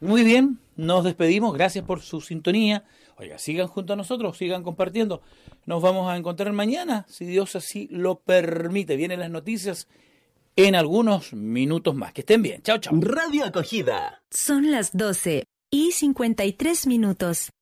Muy bien, nos despedimos, gracias por su sintonía. Oiga, sigan junto a nosotros, sigan compartiendo. Nos vamos a encontrar mañana, si Dios así lo permite. Vienen las noticias en algunos minutos más. Que estén bien. Chao, chao. Radio Acogida. Son las 12:53.